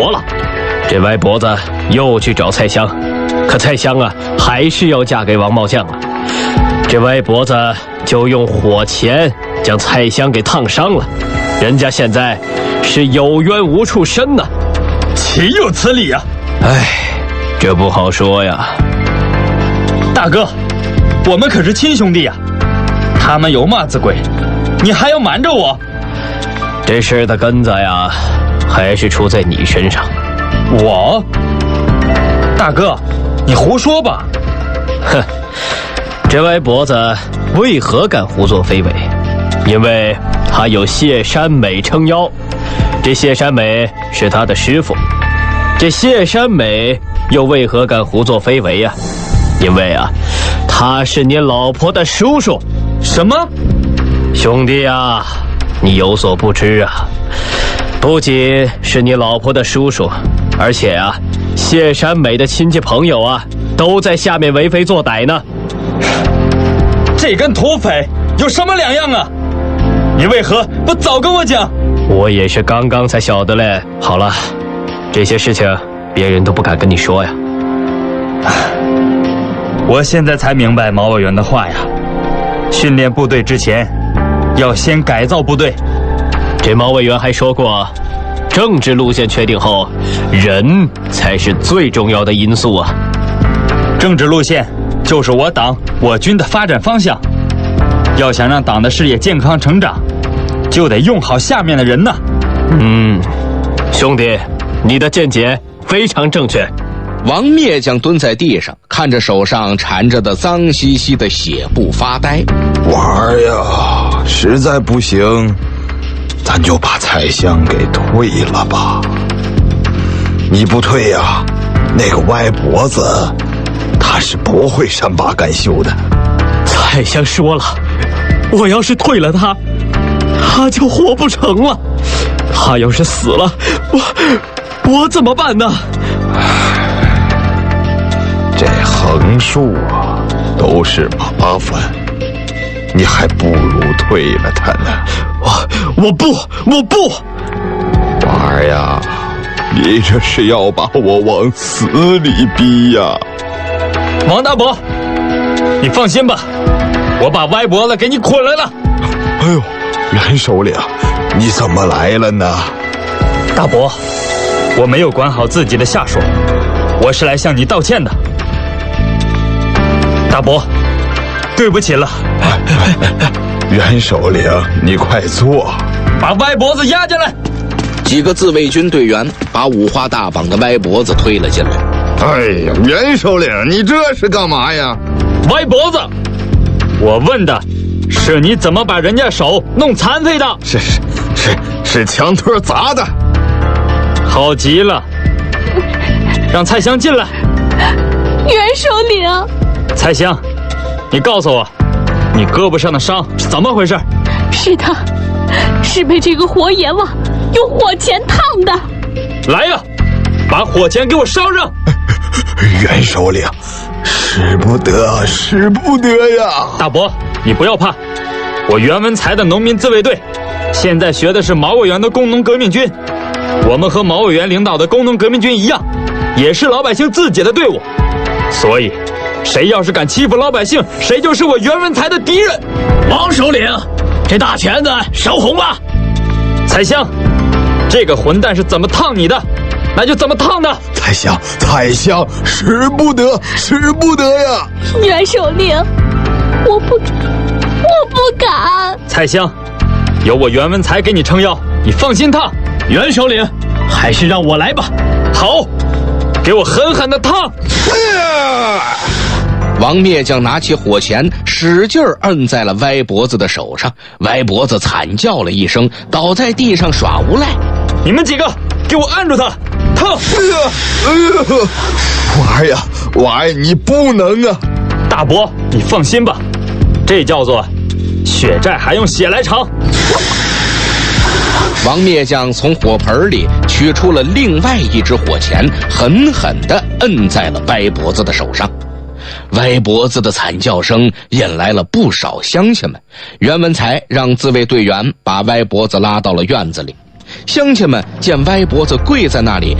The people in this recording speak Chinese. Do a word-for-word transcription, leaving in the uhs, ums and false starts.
活了。这歪脖子又去找蔡襄，可蔡襄啊，还是要嫁给王茂将啊。这歪脖子就用火钳将蔡襄给烫伤了，人家现在是有冤无处伸呐， 岂有此理啊！ 哎，这不好说呀。 大哥，我们可是亲兄弟呀，他们有嘛子鬼，你还要瞒着我？ 这事的根子呀，还是出在你身上。 我？大哥，你胡说吧！ 哼，这歪脖子为何敢胡作非为？因为他有谢山美撑腰，这谢山美是他的师傅。这谢山美又为何敢胡作非为呀？因为啊，他是你老婆的叔叔。 什么？ 兄弟啊，你有所不知啊，不仅是你老婆的叔叔，而且啊，谢山美的亲戚朋友啊，都在下面为非作歹呢。 这跟土匪有什么两样啊？你为何不早跟我讲？ 我也是刚刚才晓得嘞。好了，这些事情别人都不敢跟你说呀。 我现在才明白毛委员的话呀，训练部队之前要先改造部队。 这毛委员还说过，政治路线确定后，人才是最重要的因素啊。 政治路线就是我党我军的发展方向，要想让党的事业健康成长，就得用好下面的人呢。 嗯，兄弟，你的见解非常正确。 王灭将蹲在地上，看着手上缠着的脏兮兮的血布发呆。 娃儿呀，实在不行，咱就把蔡襄给退了吧。你不退呀，那个歪脖子他是不会善罢甘休的。 蔡襄说了，我要是退了他，他就活不成了。他要是死了，我我怎么办呢？ 这横竖啊都是麻烦，你还不如退了他呢。 我我不我不娃儿呀，你这是要把我往死里逼呀！ 王大伯，你放心吧，我把歪脖子给你捆来了。 哎呦，袁首领，你怎么来了呢？ 大伯，我没有管好自己的下属，我是来向你道歉的。大伯，对不起了。 袁首领，你快坐， 把歪脖子押进来。 几个自卫军队员把五花大绑的歪脖子推了进来。 哎呀，袁首领，你这是干嘛呀？ 歪脖子，我问的是你怎么把人家手弄残废的？ 是是是是墙墩砸的。 好极了，让蔡襄进来。 袁首领， 蔡襄，你告诉我，你胳膊上的伤是怎么回事？ 是的，是被这个活阎王用火钳烫的。 来呀，把火钳给我烧上！ 袁首领，使不得，使不得呀！ 大伯，你不要怕，我袁文才的农民自卫队，现在学的是毛委员的工农革命军。我们和毛委员领导的工农革命军一样，也是老百姓自己的队伍。所以，谁要是敢欺负老百姓，谁就是我袁文才的敌人。 王首领，这大钳子烧红了。 蔡襄，这个混蛋是怎么烫你的，那就怎么烫的。 蔡襄，蔡襄，使不得，使不得呀！ 袁首领，我不，我不敢。 蔡襄，有我袁文才给你撑腰，你放心烫。 袁首领，还是让我来吧。 好，给我狠狠的烫！ 王灭将拿起火钳，使劲儿摁在了歪脖子的手上。歪脖子惨叫了一声，倒在地上耍无赖。 你们几个，给我按住他，烫！ 哎呀，哎呀，娃儿呀，娃儿，你不能啊！ 大伯，你放心吧，这叫做血债还用血来偿。 王灭将从火盆里取出了另外一只火钳，狠狠地摁在了歪脖子的手上。歪脖子的惨叫声引来了不少乡亲们。袁文才让自卫队员把歪脖子拉到了院子里。乡亲们见歪脖子跪在那里，